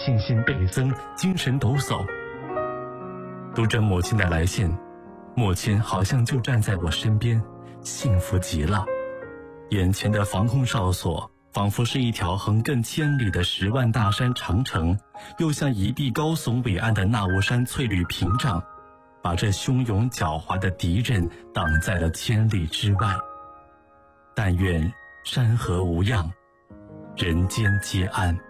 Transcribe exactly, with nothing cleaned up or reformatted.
信心倍增，精神抖擞。读着母亲的来信，母亲好像就站在我身边，幸福极了。眼前的防空哨所仿佛是一条横亘千里的十万大山长城，又像一地高耸伟岸的那吾山翠绿屏障，把这汹涌狡猾的敌人挡在了千里之外。但愿山河无恙，人间皆安。